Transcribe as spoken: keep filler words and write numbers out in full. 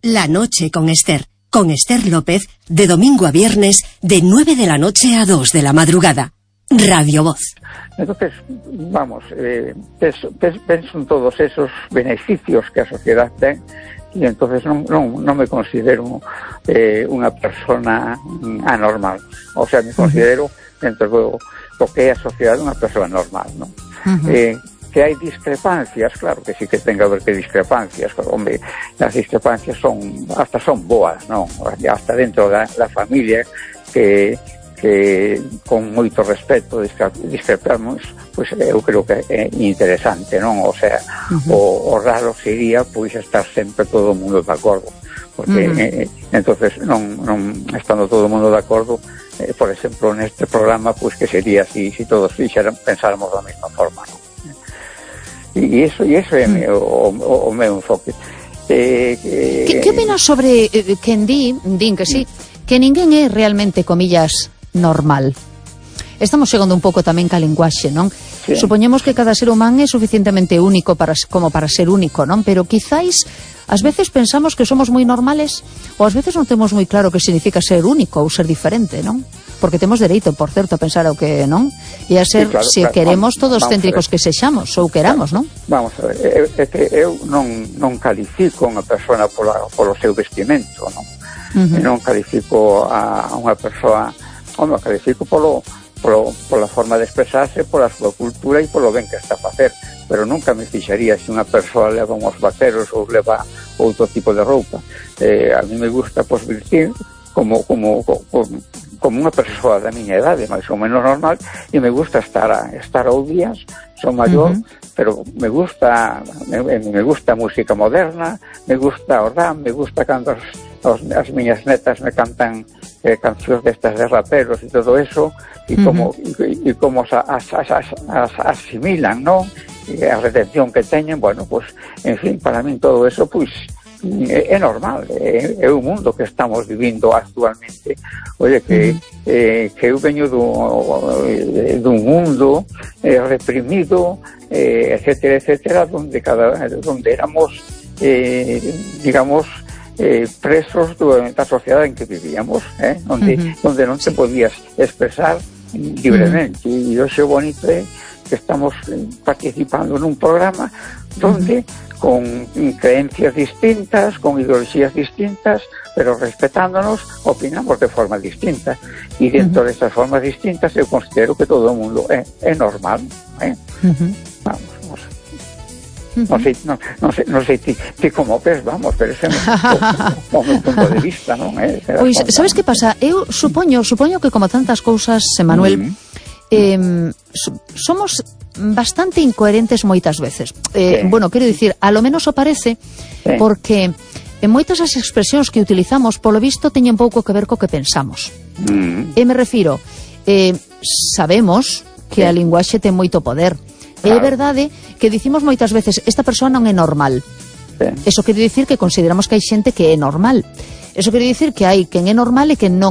La noche con Esther, con Esther López, de domingo a viernes, de nueve de la noche a dos de la madrugada. Radio Voz. Entonces, vamos, eh, penso, penso en todos esos beneficios que a sociedade ten, e entonces non, non, non me considero eh, unha persona anormal. O sea, me considero, dentro do, do que é a sociedade, unha persona normal, non? Uh-huh. Eh, que hai discrepancias, claro que sí que ten que haber que discrepancias, hombre, as discrepancias son, hasta son boas, non? Hasta dentro da, da familia, que que con moito respeto discrepamos, pois eu creo que é interesante, non? O sea, uh-huh. o, o raro sería pois estar sempre todo o mundo de acordo, porque uh-huh. eh, entonces non, non estando todo o mundo de acordo, eh, por exemplo, neste programa, pois que sería así, si todos fixeran, pensáramos da mesma forma, non? E iso, e iso é uh-huh. o, o, o meu enfoque. Eh, eh, que, que opinas sobre eh, quen di, din que sí, que ninguén é realmente, comillas, normal? Estamos chegando un pouco tamén ca linguaxe, non? Sí. Supoñemos que cada ser humano é suficientemente único para, como para ser único, non? Pero quizáis, ás veces pensamos que somos moi normales, ou ás veces non temos moi claro que significa ser único ou ser diferente, non? Porque temos dereito, por certo, a pensar o que non, e a ser, sí, claro, se claro, queremos, todos céntricos que sexamos, ou queramos, non? Vamos a ver, é que eu non, non califico unha persona pola, polo seu vestimento, non? Uh-huh. Non califico a unha persoa, home, califico polo, polo, pola forma de expresarse, pola súa cultura e polo ben que está a facer, pero nunca me fixaría se unha persoa leva uns vaqueros ou leva outro tipo de roupa. Eh, a mí me gusta, pois, vestir como, como, como, como unha persoa da miña idade, máis ou menos normal, e me gusta estar a, estar ao días, son maior, uh-huh. pero me gusta me, me gusta a música moderna, me gusta o rap, me gusta cando as, as, as miñas netas me cantan eh, cancións destas de raperos e todo eso, e uh-huh. como e, e como as, as, as, as asimilan, non? E a retención que teñen, bueno, pues, en fin, para min todo eso, pois, é normal, é, é o mundo que estamos vivindo actualmente. Oye, que, uh-huh. eh, que eu veño do, dun mundo eh, reprimido, eh, etcétera, etcétera, donde, cada, donde éramos, eh, digamos, eh, presos do, da sociedade en que vivíamos, eh, donde, uh-huh. donde non te podías expresar libremente. Uh-huh. E hoxe o bonito é que estamos participando nun programa donde uh-huh. con creencias distintas, con ideologías distintas, pero respetándonos, opinamos de forma distinta. E dentro uh-huh. destas formas distintas eu considero que todo o mundo é, é normal. Eh? Uh-huh. Vamos, vamos. Uh-huh. Non sei, non, non sei, non sei ti, ti como ves, vamos, pero ese é o meu punto de vista, non? Eh? Pois, sabes que pasa? Eu supoño, supoño que como tantas cousas, Manuel, uh-huh. eh, somos bastante incoherentes moitas veces. Eh, sí. Bueno, quero dicir, a lo menos o parece, sí. porque en moitas as expresións que utilizamos, polo visto, teñen pouco que ver co que pensamos. Mm. E me refiro, eh, sabemos que sí. a linguaxe ten moito poder. Claro. É verdade que dicimos moitas veces, esta persoa non é normal. Sí. Eso quere dicir que consideramos que hai xente que é normal. Eso quere dicir que hai quen é normal e quen non